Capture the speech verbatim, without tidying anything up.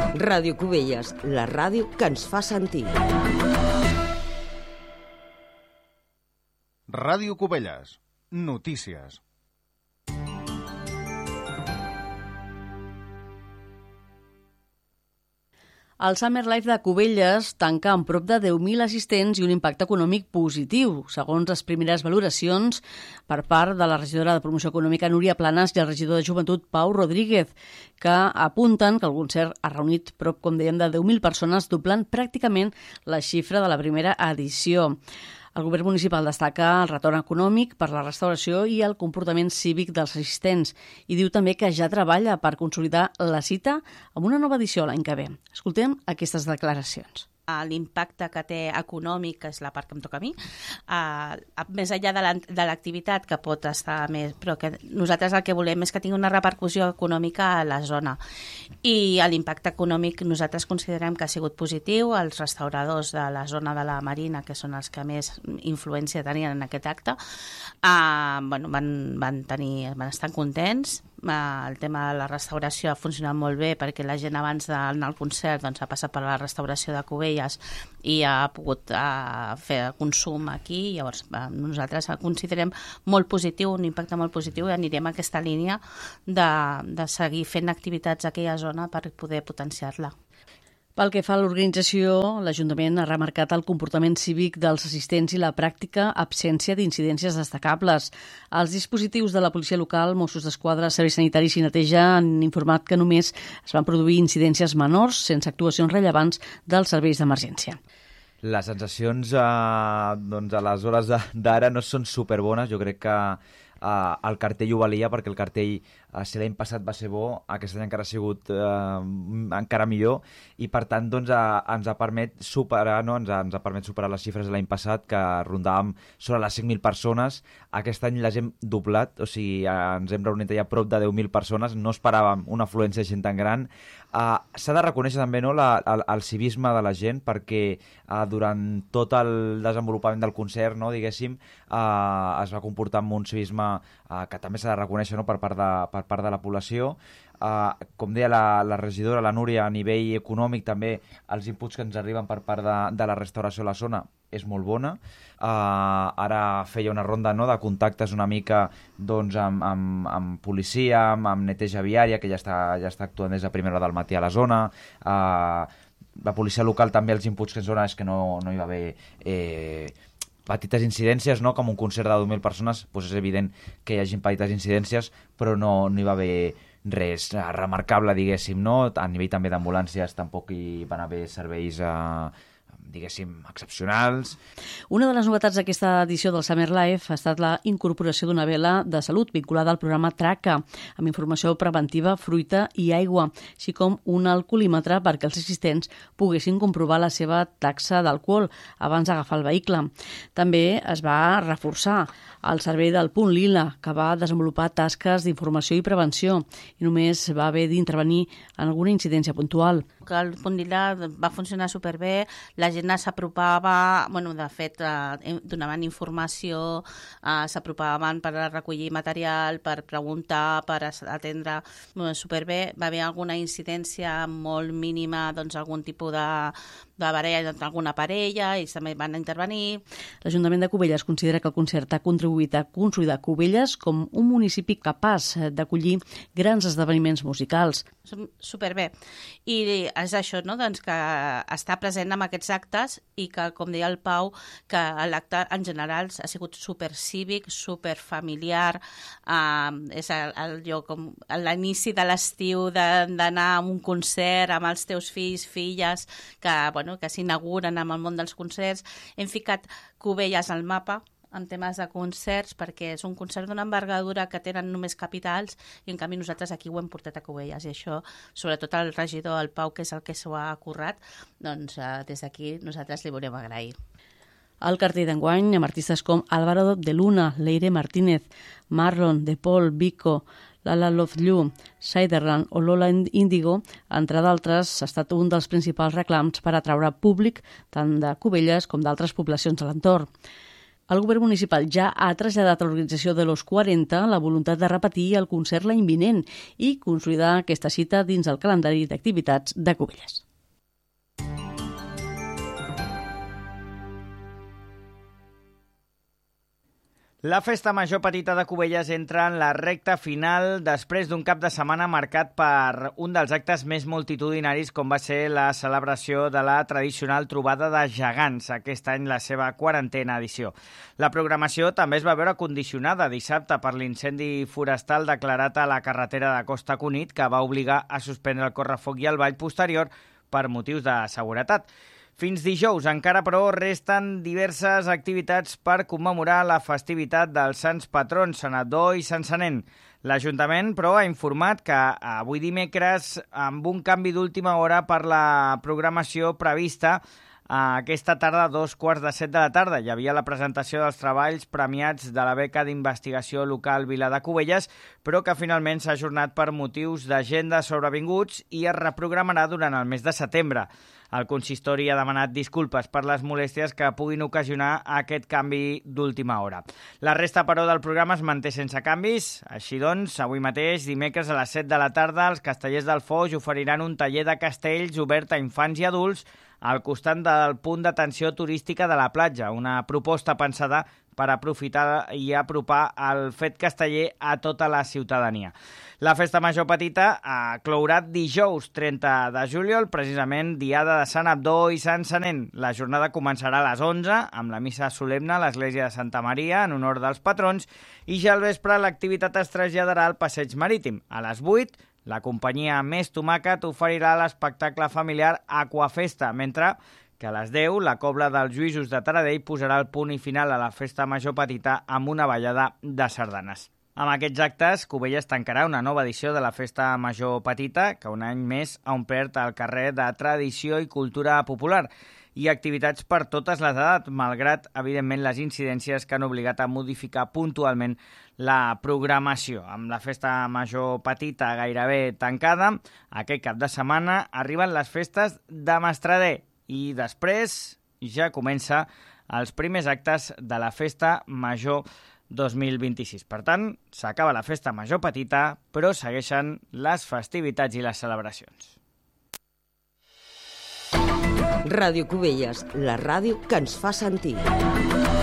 Ràdio Cubelles, la ràdio que ens fa sentir. Ràdio Cubelles, notícies. El Summer Life de Cubelles tanca amb prop de deu mil assistents i un impacte econòmic positiu, segons les primeres valoracions per part de la regidora de Promoció Econòmica Núria Planas i el regidor de Joventut Pau Rodríguez, que apunten que el concert ha reunit prop, com dèiem, de deu mil persones, doblant pràcticament la xifra de la primera edició. El govern municipal destaca el retorn econòmic per la restauració i el comportament cívic dels assistents i diu també que ja treballa per consolidar la cita amb una nova edició l'any que ve. Escoltem aquestes declaracions. L'impacte que té econòmic, que és la part que em toca a mi, uh, més enllà de l'activitat, que pot estar més, però que nosaltres el que volem és que tingui una repercussió econòmica a la zona. I l'impacte econòmic nosaltres considerem que ha sigut positiu. Els restauradors de la zona de la Marina, que són els que més influència tenien en aquest acte, uh, bueno, van, van, tenir, van estar contents. Uh, el tema de la restauració ha funcionat molt bé perquè la gent abans d'anar al concert doncs, ha passat per la restauració de Cubelles i ha pogut uh, fer consum aquí. Llavors uh, nosaltres considerem molt positiu, un impacte molt positiu, i anirem a aquesta línia de, de seguir fent activitats a aquella zona per poder potenciar-la. Pel que fa a l'organització, l'Ajuntament ha remarcat el comportament cívic dels assistents i la pràctica absència d'incidències destacables. Els dispositius de la policia local, Mossos d'Esquadra, Serveis Sanitaris i Neteja han informat que només es van produir incidències menors sense actuacions rellevants dels serveis d'emergència. Les sensacions eh, doncs a les hores d'ara no són superbones. Jo crec que eh, el cartell ho valia, perquè el cartell, eh, si l'any passat va ser bo, aquest any encara ha sigut eh, encara millor, i per tant doncs, eh, ens ha permet superar, no? ens, ha, ens ha permet superar les xifres de l'any passat, que rondàvem sobre les cinc mil persones. Aquest any les hem doblat, o sigui, eh, ens hem reunit ja prop de deu mil persones. No esperàvem una afluència de gent tan gran. Uh, s'ha de reconèixer també, no, la, el, el civisme de la gent, perquè uh, durant tot el desenvolupament del concert, no, diguéssim, uh, es va comportar amb un civisme uh, que també s'ha de reconèixer, no, per part de, per part de la població. Uh, com deia la, la regidora, la Núria, a nivell econòmic també els inputs que ens arriben per part de, de la restauració a la zona és molt bona. Uh, ara feia una ronda, no, de contactes una mica doncs, amb, amb, amb policia, amb, amb neteja viària, que ja està, ja està actuant des de primera hora del matí a la zona. Uh, la policia local també, els inputs que ens dona és que no, no hi va haver eh, petites incidències, no? Com un concert de deu mil persones, doncs és evident que hi hagi petites incidències, però no, no hi va haver res remarcable, diguéssim, no? A nivell també d'ambulàncies tampoc hi van haver serveis eh, diguéssim, excepcionals. Una de les novetats d'aquesta edició del Summer Life ha estat la incorporació d'una vela de salut vinculada al programa Traca, amb informació preventiva, fruita i aigua, així com un alcoholímetre perquè els assistents poguessin comprovar la seva taxa d'alcohol abans d'agafar el vehicle. També es va reforçar el servei del Punt Lila, que va desenvolupar tasques d'informació i prevenció, i només va haver d'intervenir en alguna incidència puntual. El Punt Lila va funcionar superbé, la gent s'apropava, bueno, de fet, eh, donaven informació, eh, s'apropaven per recollir material, per preguntar, per atendre, bueno, superbé. Va haver alguna incidència molt mínima, doncs algun tipus de, de baralla entre alguna parella, i també van intervenir. L'Ajuntament de Cubelles considera que el concert ha contribuït a consolidar Cubelles com un municipi capaç d'acollir grans esdeveniments musicals. Superbé. I és això, no? Doncs que està present en aquests actes i que, com deia el Pau, que l'acte en general ha sigut supercívic, superfamiliar. Uh, és el, el lloc, com l'inici de l'estiu, d'anar a un concert amb els teus fills, filles, que, bueno, que s'inauguren amb el món dels concerts. Hem ficat Cubelles al mapa en temes de concerts, perquè és un concert d'una envergadura que tenen només capitals, i en canvi nosaltres aquí ho hem portat a Cubelles, i això, sobretot el regidor, el Pau, que és el que s'ho ha currat, doncs eh, des d'aquí nosaltres li volem agrair. El cartell d'enguany, amb artistes com Álvaro de Luna, Leire Martínez, Marlon, De Paul, Vico, Lala Love Liu, Siderland o Lola Índigo, entre d'altres, ha estat un dels principals reclams per atraure públic tant de Cubelles com d'altres poblacions de l'entorn. El govern municipal ja ha traslladat a l'organització de los quaranta la voluntat de repetir el concert l'any vinent i consolidar aquesta cita dins el calendari d'activitats de Cubelles. La Festa Major Petita de Cubelles entra en la recta final després d'un cap de setmana marcat per un dels actes més multitudinaris com va ser la celebració de la tradicional trobada de gegants, aquest any la seva quarantena edició. La programació també es va veure condicionada dissabte per l'incendi forestal declarat a la carretera de Costa Cunit, que va obligar a suspendre el correfoc i el ball posterior per motius de seguretat. Fins dijous encara, però, resten diverses activitats per commemorar la festivitat dels Sants Patrons, Sant Adó i Sant Senén. L'Ajuntament, però, ha informat que avui dimecres, amb un canvi d'última hora per la programació prevista, aquesta tarda a dos quarts de set de la tarda hi havia la presentació dels treballs premiats de la beca d'investigació local Vila de Cubelles, però que finalment s'ha ajornat per motius d'agenda sobrevinguts i es reprogramarà durant el mes de setembre. El consistori ha demanat disculpes per les molèsties que puguin ocasionar aquest canvi d'última hora. La resta, però, del programa es manté sense canvis. Així doncs, avui mateix, dimecres a les set de la tarda, els castellers del Foix oferiran un taller de castells obert a infants i adults al costat del punt d'atenció turística de la platja, una proposta pensada per aprofitar i apropar el fet casteller a tota la ciutadania. La Festa Major Petita ha clourat dijous trenta de juliol, precisament diada de Sant Abdó i Sant Senén. La jornada començarà a les onze, amb la missa solemne a l'església de Santa Maria, en honor dels patrons, i ja al vespre l'activitat es traslladarà al passeig marítim. A les vuit, la companyia Més Tomàquet oferirà l'espectacle familiar Aquafesta, mentre que a les deu la Cobla dels Lluïsos de Taradell posarà el punt i final a la Festa Major Petita amb una ballada de sardanes. Amb aquests actes, Cubelles tancarà una nova edició de la Festa Major Petita, que un any més ha omplert el carrer de tradició i cultura popular i activitats per totes les edats, malgrat, evidentment, les incidències que han obligat a modificar puntualment la programació. Amb la Festa Major Petita gairebé tancada, aquest cap de setmana arriben les festes de Mastrader i després ja comença els primers actes de la Festa Major dos mil vint-i-sis. Per tant, s'acaba la Festa Major Petita, però segueixen les festivitats i les celebracions. Ràdio Cubelles, la ràdio que ens fa sentir.